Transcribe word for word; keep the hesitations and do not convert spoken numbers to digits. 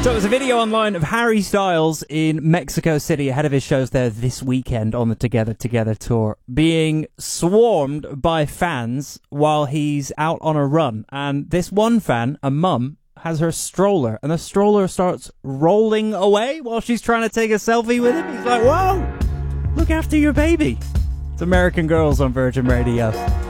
So there's a video online of Harry Styles in Mexico City ahead of his shows there this weekend on the Together Together tour, being swarmed by fans while he's out on a run. And this one fan, a mum, has her stroller, and the stroller starts rolling away while she's trying to take a selfie with him. He's like, whoa, look after your baby. It's American Girls on Virgin Radio.